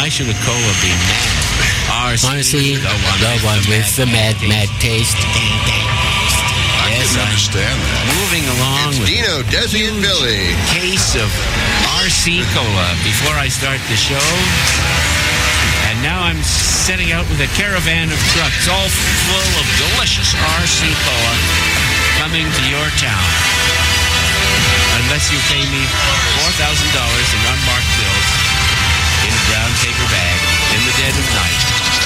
Why should a cola be mad? RC, the one with the mad taste. I can understand that. Moving along with Dino, Desi, and Billy. Case of RC Cola before I start the show. And now I'm setting out with a caravan of trucks all full of delicious RC Cola coming to your town. Unless you pay me $4,000 in unmarked bills in a brown paper bag in the dead of night.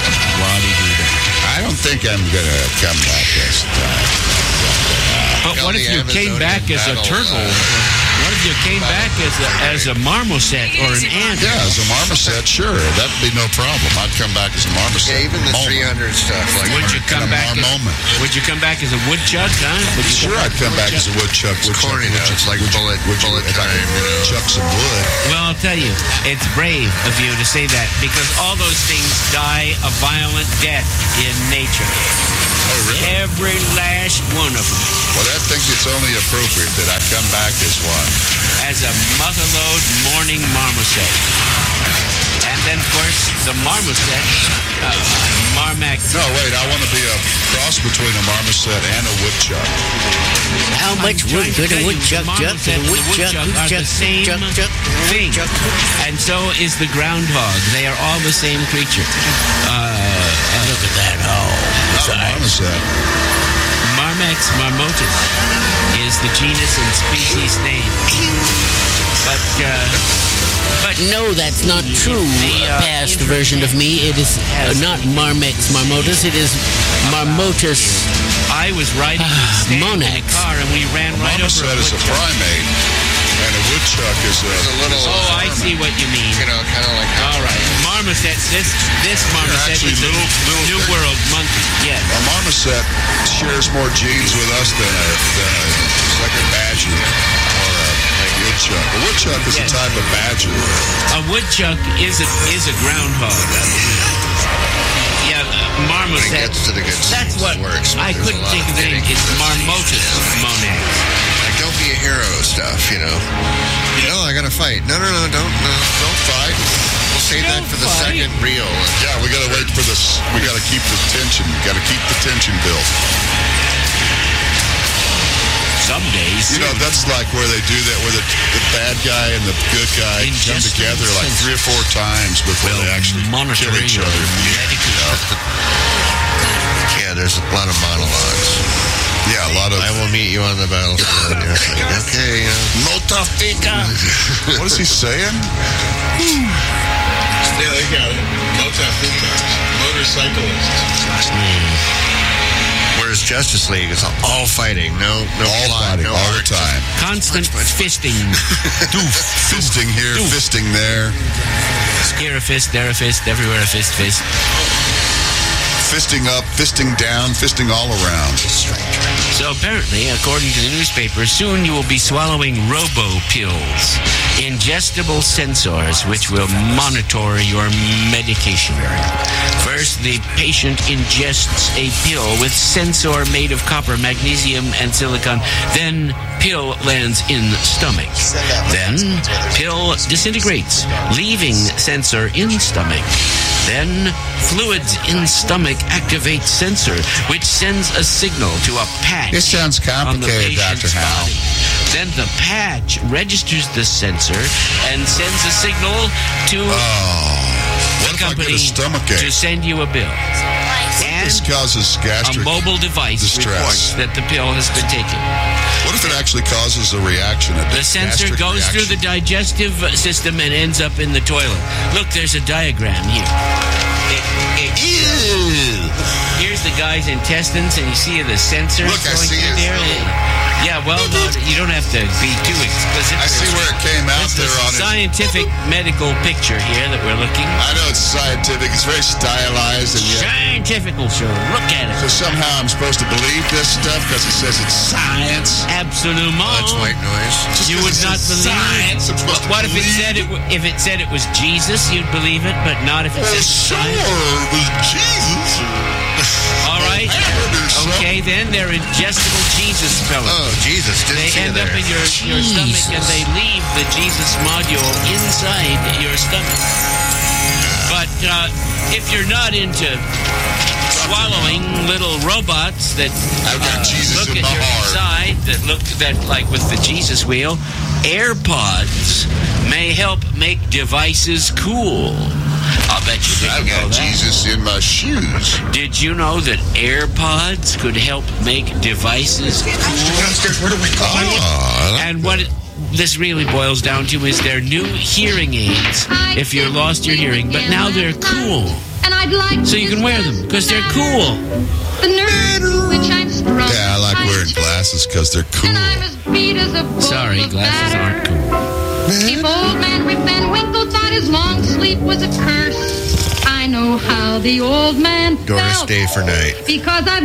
I don't think I'm going to come back this time. But what if you came back as a turtle? What if you came back as a marmoset or an ant? Yeah, as a marmoset, sure. That'd be no problem. I'd come back as a marmoset. Yeah, even the 300 stuff. Like would you come back? Would you come back as a woodchuck? Huh? Sure, I'd come back as a woodchuck. It's corny now. It's like bullet time. Chuck some wood. Well, I'll tell you, it's brave of you to say that because all those things die a violent death in nature. Oh, really? Every last one of them. Well, I think it's only appropriate that I come back as one. As a motherlode morning marmoset. And then, of course, the marmoset, Marmac. No, wait, I want to be a cross between a marmoset and a woodchuck. How much wood could a woodchuck chuck? The woodchuck are the same thing. And so is the groundhog. They are all the same creature. Look at that. Not a marmoset. Marmax marmotus is the genus and species name. But no, that's not true. Past version of me, it is not Marmex marmotus. It is Marmotus. I was riding in the car and we ran right over a marmoset is a primate, and a woodchuck is a little. Oh, I see what you mean. You know, kind of like. All right, marmoset. This marmoset is a New World monkey. Yes. A marmoset shares more genes with us than a badger or a woodchuck. A woodchuck is a type of badger. A woodchuck is a groundhog. Yeah, marmoset. That's what works. I couldn't think of the name. It's Marmotus monax. Like, don't be a hero stuff, you know. No, I gotta fight. No, don't fight. We'll save that for the second reel. Yeah, we gotta wait for this. We gotta keep the tension. Gotta keep the tension built. Some days. You know, that's like where they do that, where the bad guy and the good guy come together like 3 or 4 times before they actually kill each other. Yeah, there's a lot of monologues. Yeah, a lot of. I will meet you on the battlefield. Okay. Motafika. What is he saying? Yeah, they got it. Motafikas. Motorcyclists. Whereas Justice League is all fighting. No all plot, fighting, no all art. the time. Constant fisting. Fisting here, fisting there. Here a fist, there a fist, everywhere a fist. Fisting up, fisting down, fisting all around. So apparently, according to the newspaper, soon you will be swallowing robo-pills, ingestible sensors which will monitor your medication. First, the patient ingests a pill with sensor made of copper, magnesium, and silicon. Then, pill lands in stomach. Then, pill disintegrates, leaving sensor in stomach. Then, fluids in stomach activate sensor, which sends a signal to a patch. This sounds complicated, Dr. Hal. Then the patch registers the sensor and sends a signal to what if I get a stomachache? to send you a bill. And this causes gastric a mobile device distress. reports that the pill has been taken. What if it actually causes a reaction? The sensor goes through the digestive system and ends up in the toilet. Look, there's a diagram here. Here's the guy's intestines, and you see the sensors Look, I going see through it. there. Yeah, well, no, you don't have to be too explicit. I see where it came out there on it. Scientific medical picture here that we're looking. I know it's scientific. It's very stylized and yet. Scientific, sure. Look at it. So somehow I'm supposed to believe this stuff because it says it's science. Absolument. That's white noise. You would not believe science. it. What if it said it was Jesus? You'd believe it, but not if it said Sure, science. it was Jesus. All right. Okay, then they're ingestible Jesus pellets. Oh, Jesus. They end up in your stomach and they leave the Jesus module inside your stomach. if you're not into swallowing little robots that I've got Jesus look in at my your heart. side, that like with the Jesus wheel, AirPods may help make devices cool. I'll bet you didn't I've know got that. Jesus in my shoes. Did you know that AirPods could help make devices cool? Downstairs, where do we go? And what this really boils down to is they're new hearing aids if you lost your hearing, but now they're cool. And I'd like So you can wear them because they're cool. the nerve to which I'm strung. Yeah, I like wearing glasses because they're cool. And I'm as beat as a bull Sorry, of glasses batter. aren't cool. If old man Rip Van Winkle thought his long sleep was a curse, I know how the old man Doris felt. Day for night. Because I've